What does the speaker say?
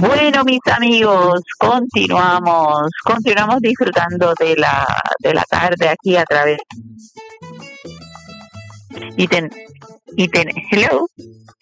Bueno, mis amigos, continuamos disfrutando de la tarde aquí a través y ten, hello.